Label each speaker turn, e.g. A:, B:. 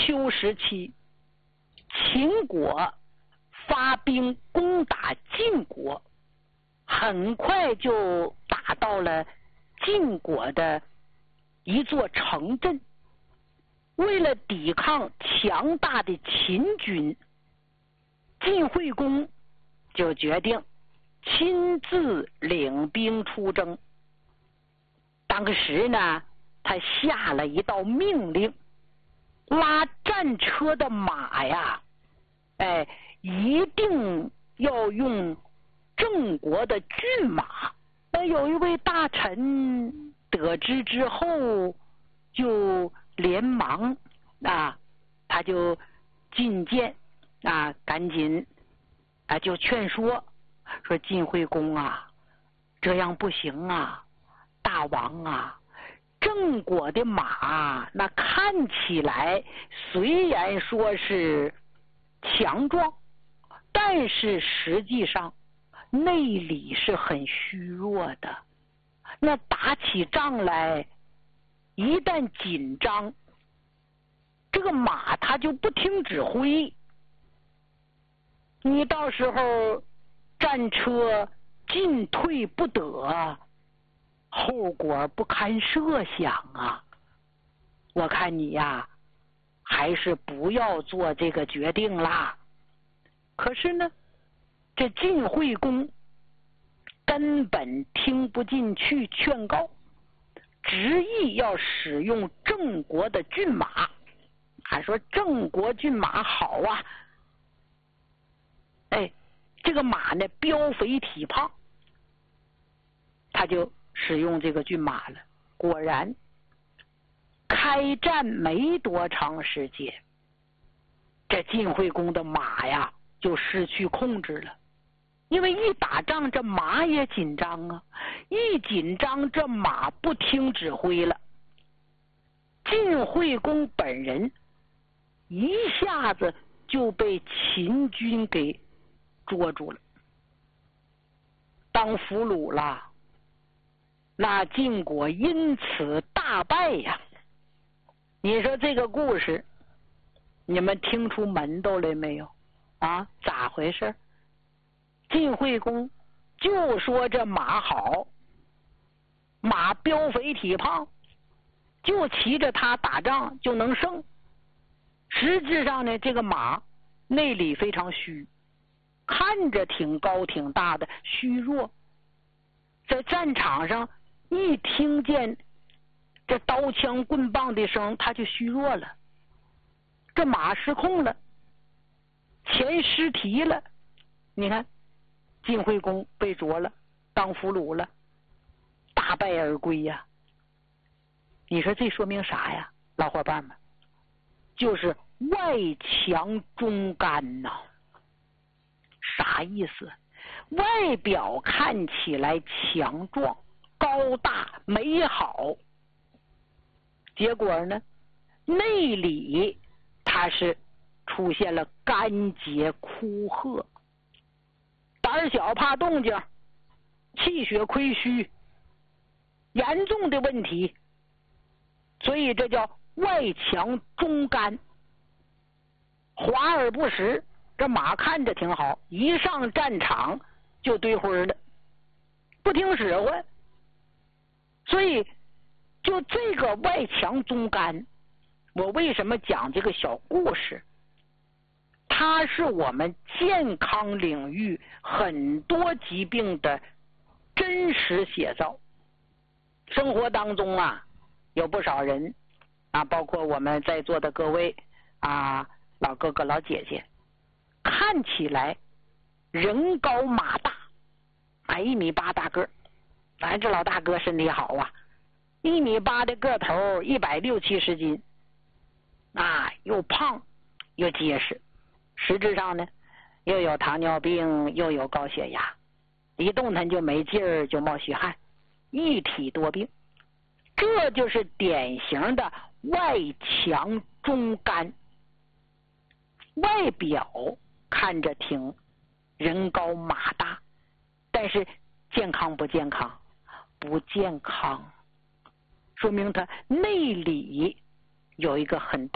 A: 秋时期，秦国发兵攻打晋国，很快就打到了晋国的一座城镇。为了抵抗强大的秦军，晋惠公就决定亲自领兵出征。当时呢，他下了一道命令，拉战车的马呀，一定要用郑国的骏马。有一位大臣得知之后，就连忙他就进谏赶紧就劝说晋惠公啊，这样不行啊，大王啊，郑国的马那看起来虽然说是强壮，但是实际上内里是很虚弱的。那打起仗来，一旦紧张，这个马它就不听指挥，你到时候战车进退不得，后果不堪设想啊！我看你呀，还是不要做这个决定啦。可是呢，这晋惠公根本听不进去劝告，执意要使用郑国的骏马。还说郑国骏马好啊，这个马呢膘肥体胖，他就使用这个骏马了。果然开战没多长时间，这晋惠公的马呀就失去控制了。因为一打仗这马也紧张啊，一紧张这马不听指挥了，晋惠公本人一下子就被秦军给捉住了，当俘虏了。那晋国因此大败呀。你说这个故事你们听出门道来没有啊？咋回事？晋惠公就说这马好，马膘肥体胖，就骑着它打仗就能胜。实质上呢，这个马内里非常虚，看着挺高挺大的，虚弱。在战场上一听见这刀枪棍棒的声，他就虚弱了，这马失控了，钱失蹄了。你看晋惠公被捉了，当俘虏了，大败而归呀。你说这说明啥呀，老伙伴们？就是外强中干呐。啥意思？外表看起来强壮高大美好，结果呢内里它是出现了干结枯涸，胆小怕动静，气血亏虚，严重的问题。所以这叫外强中干，华而不实。这马看着挺好，一上战场就堆灰了，不听使唤。所以就这个外强中干，我为什么讲这个小故事？它是我们健康领域很多疾病的真实写照。生活当中有不少人包括我们在座的各位老哥哥老姐姐，看起来人高马大，1.8米大个儿，咱这老大哥身体好，1.8米的个头，160、170斤，又胖又结实。实质上呢，又有糖尿病，又有高血压，一动弹就没劲儿，就冒虚汗，一体多病。这就是典型的外强中干，外表看着挺人高马大，但是健康不健康？不健康，说明他内里有一个很